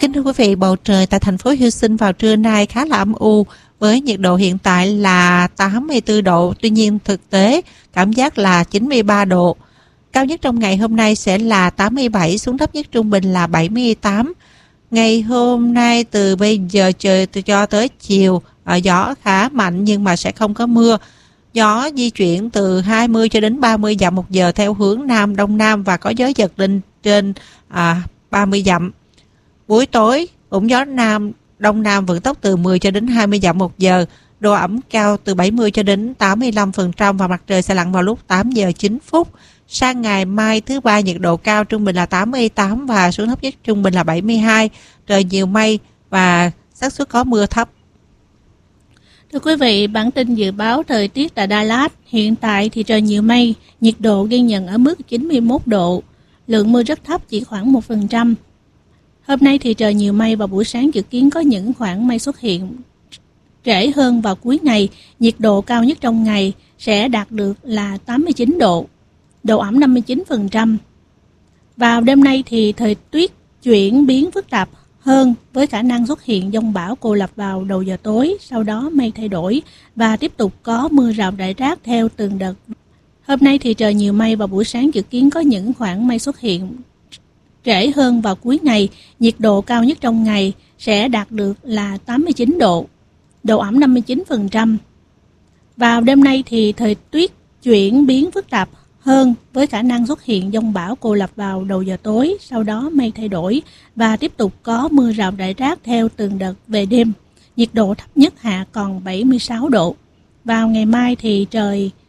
Kính thưa quý vị, bầu trời tại thành phố Houston vào trưa nay khá là âm u với nhiệt độ hiện tại là 84 độ. Tuy nhiên thực tế cảm giác là 93 độ. Cao nhất trong ngày hôm nay sẽ là 87, xuống thấp nhất trung bình là 78. Ngày hôm nay từ bây giờ trời cho tới chiều gió khá mạnh nhưng mà sẽ không có mưa. Gió di chuyển từ 20 cho đến 30 dặm một giờ theo hướng Nam Đông Nam và có gió giật lên trên 30 dặm. Buổi tối cũng gió Nam Đông Nam vận tốc từ 10 cho đến 20 dặm một giờ. Độ ẩm cao từ 70 cho đến 85% và mặt trời sẽ lặn vào lúc 8 giờ 9 phút. Sang ngày mai thứ ba nhiệt độ cao trung bình là 88 và xuống thấp nhất trung bình là 72. Trời nhiều mây và xác suất có mưa thấp. Thưa quý vị, bản tin dự báo thời tiết tại Dallas. Hiện tại thì trời nhiều mây, nhiệt độ ghi nhận ở mức 91 độ. Lượng mưa rất thấp, chỉ khoảng 1%. Hôm nay thì trời nhiều mây và buổi sáng dự kiến có những khoảng mây xuất hiện trễ hơn vào cuối ngày. Nhiệt độ cao nhất trong ngày sẽ đạt được là 89 độ. Độ ẩm 59%. Vào đêm nay thì thời tiết chuyển biến phức tạp hơn với khả năng xuất hiện dông bão cô lập vào đầu giờ tối, sau đó mây thay đổi và tiếp tục có mưa rào rải rác theo từng đợt. Hôm nay thì trời nhiều mây và buổi sáng dự kiến có những khoảng mây xuất hiện trễ hơn vào cuối ngày. Nhiệt độ cao nhất trong ngày sẽ đạt được là 89 độ. Độ ẩm 59%. Vào đêm nay thì thời tiết chuyển biến phức tạp hơn với khả năng xuất hiện dông bão cô lập vào đầu giờ tối, sau đó mây thay đổi và tiếp tục có mưa rào rải rác theo từng đợt về đêm. Nhiệt độ thấp nhất hạ còn 76 độ. Vào ngày mai thì trời